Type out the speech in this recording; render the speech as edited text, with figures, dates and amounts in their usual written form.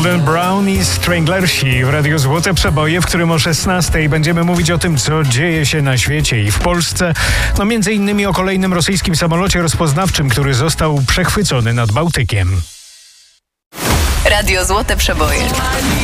Golden Brown i Stranglersi w Radiu Złote Przeboje, w którym o 16:00 będziemy mówić o tym, co dzieje się na świecie i w Polsce. No między innymi o kolejnym rosyjskim samolocie rozpoznawczym, który został przechwycony nad Bałtykiem. Radio Złote Przeboje.